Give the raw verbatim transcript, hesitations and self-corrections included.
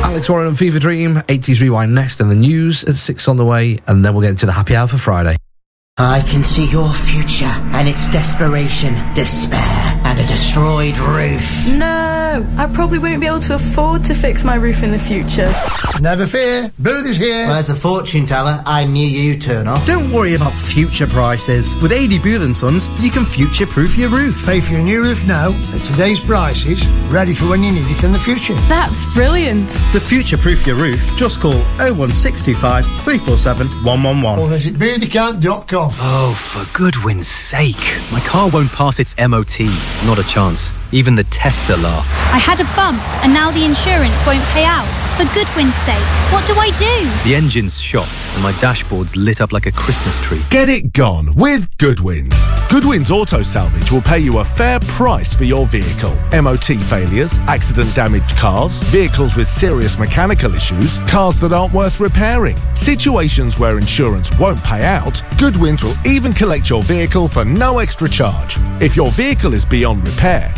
Alex Warren and Fever Dream, eighties Rewind next, and the news at six on the way, and then we'll get into the happy hour for Friday. I can see your future and its desperation, despair, and a destroyed roof. No, I probably won't be able to afford to fix my roof in the future. Never fear, Booth is here. Well, as a fortune teller, I knew you'd turn up. Don't worry about future prices. With A D Booth and Sons, you can future-proof your roof. Pay for your new roof now at today's prices, ready for when you need it in the future. That's brilliant. To future-proof your roof, just call oh one six two five, three four seven, one one one. Or visit booth account dot com. Oh, for Goodwin's sake. My car won't pass its M O T. Not a chance. Even the tester laughed. I had a bump, and now the insurance won't pay out. For Goodwin's sake, what do I do? The engine's shot, and my dashboard's lit up like a Christmas tree. Get it gone with Goodwin's. Goodwin's Auto Salvage will pay you a fair price for your vehicle. M O T failures, accident-damaged cars, vehicles with serious mechanical issues, cars that aren't worth repairing. Situations where insurance won't pay out, Goodwin's will even collect your vehicle for no extra charge. If your vehicle is beyond repair,